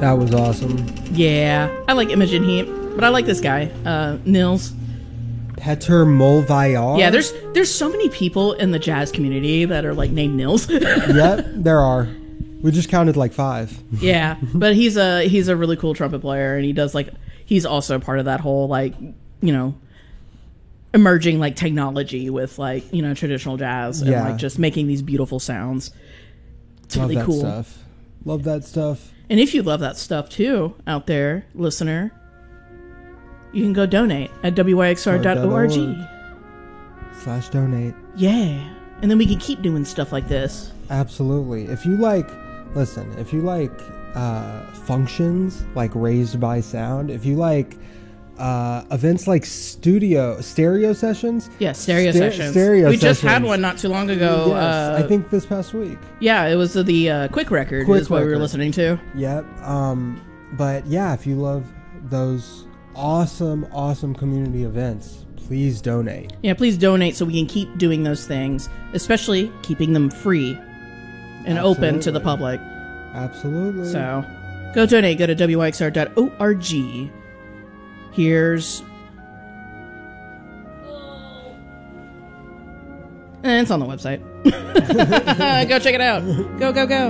That was awesome. Yeah, I like Imogen Heap, but I like this guy, Nils. Peter Molvayar? Yeah, there's so many people in the jazz community that are like named Nils. Yep, there are. We just counted like 5. Yeah, but he's a really cool trumpet player, and he's also part of that whole like, you know, emerging like technology with like, you know, traditional jazz and like just making these beautiful sounds. It's Love really that cool. Stuff. Love that stuff. And if you love that stuff too, out there, listener, you can go donate at wyxr.org/donate. Yeah. And then we can keep doing stuff like this. Absolutely. If you like functions like Raised by Sound, if you like events like stereo sessions. Yeah, stereo sessions. We just had one not too long ago. Yes, I think this past week. Yeah, it was the Quick Record is what we were listening to. Yep. But yeah, if you love those awesome community events, please donate. Yeah, please donate so we can keep doing those things, especially keeping them free and open to the public. Absolutely. So, go donate. Go to wyxr.org. Here's... And it's on the website. Go check it out. Go.